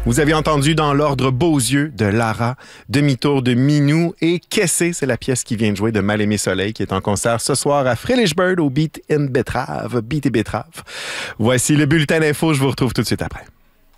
Vous avez entendu dans l'ordre Beaux yeux de Lara, Demi-tour de Minou et Kessé, c'est la pièce qui vient de jouer de Mal-aimé Soleil qui est en concert ce soir à Frelichburg au Beat et Betrave. Voici le bulletin d'info, je vous retrouve tout de suite après.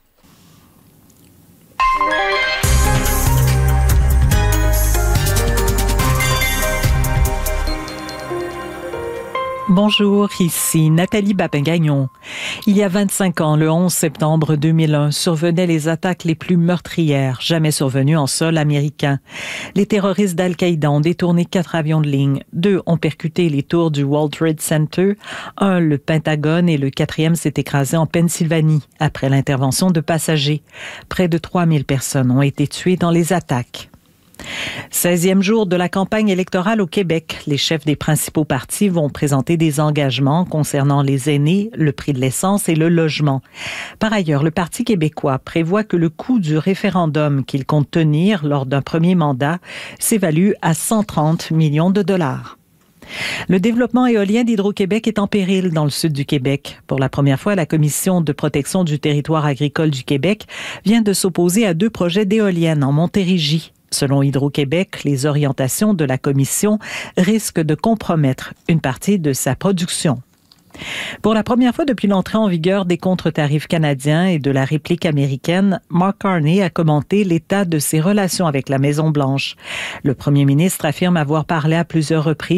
Bonjour, ici Nathalie Babin-Gagnon. Il y a 25 ans, le 11 septembre 2001, survenaient les attaques les plus meurtrières jamais survenues en sol américain. Les terroristes d'Al-Qaïda ont détourné 4 avions de ligne. 2 ont percuté les tours du World Trade Center. 1, le Pentagone, et le 4e s'est écrasé en Pennsylvanie après l'intervention de passagers. Près de 3000 personnes ont été tuées dans les attaques. 16e jour de la campagne électorale au Québec. Les chefs des principaux partis vont présenter des engagements concernant les aînés, le prix de l'essence et le logement. Par ailleurs, le Parti québécois prévoit que le coût du référendum qu'il compte tenir lors d'un premier mandat s'évalue à 130 millions de dollars. Le développement éolien d'Hydro-Québec est en péril dans le sud du Québec. Pour la première fois, la Commission de protection du territoire agricole du Québec vient de s'opposer à 2 projets d'éoliennes en Montérégie. Selon Hydro-Québec, les orientations de la Commission risquent de compromettre une partie de sa production. Pour la première fois depuis l'entrée en vigueur des contre-tarifs canadiens et de la réplique américaine, Mark Carney a commenté l'état de ses relations avec la Maison-Blanche. Le premier ministre affirme avoir parlé à plusieurs reprises